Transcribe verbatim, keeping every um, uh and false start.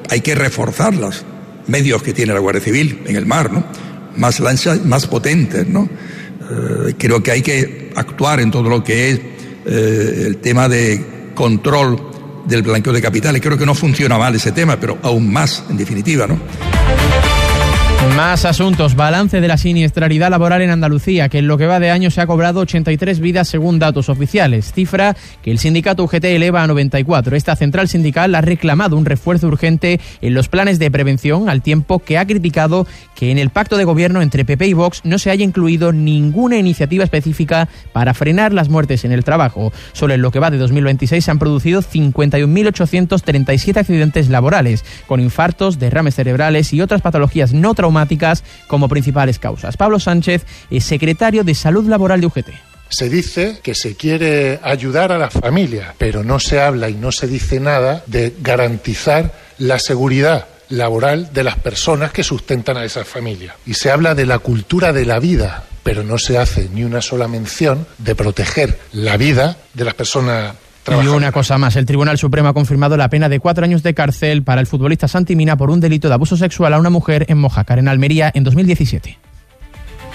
hay que reforzar los medios que tiene la Guardia Civil en el mar, ¿no? Más lanchas, más potentes, ¿no? Eh, creo que hay que actuar en todo lo que es eh, el tema de control del blanqueo de capitales. Creo que no funciona mal ese tema, pero aún más, en definitiva, ¿no? Más asuntos. Balance de la siniestralidad laboral en Andalucía, que en lo que va de año se ha cobrado ochenta y tres vidas según datos oficiales, cifra que el sindicato U G T eleva a noventa y cuatro. Esta central sindical ha reclamado un refuerzo urgente en los planes de prevención, al tiempo que ha criticado que en el pacto de gobierno entre P P y Vox no se haya incluido ninguna iniciativa específica para frenar las muertes en el trabajo. Solo en lo que va de dos mil veintiséis se han producido cincuenta y un mil ochocientos treinta y siete accidentes laborales, con infartos, derrames cerebrales y otras patologías no traumáticas como principales causas. Pablo Sánchez es secretario de Salud Laboral de U G T. Se dice que se quiere ayudar a las familias, pero no se habla y no se dice nada de garantizar la seguridad laboral de las personas que sustentan a esas familias. Y se habla de la cultura de la vida, pero no se hace ni una sola mención de proteger la vida de las personas. Y una cosa más, el Tribunal Supremo ha confirmado la pena de cuatro años de cárcel para el futbolista Santi Mina por un delito de abuso sexual a una mujer en Mojácar, en Almería, en dos mil diecisiete.